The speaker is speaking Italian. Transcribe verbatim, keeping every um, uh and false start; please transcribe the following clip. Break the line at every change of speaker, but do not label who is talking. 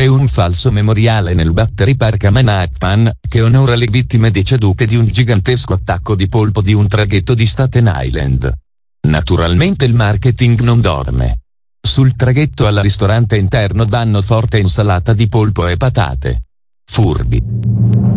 e un falso memoriale nel Battery Park a Manhattan, che onora le vittime decedute di un gigantesco attacco di polpo di un traghetto di Staten Island. Naturalmente il marketing non dorme. Sul traghetto al ristorante interno danno forte insalata di polpo e patate. Furbi.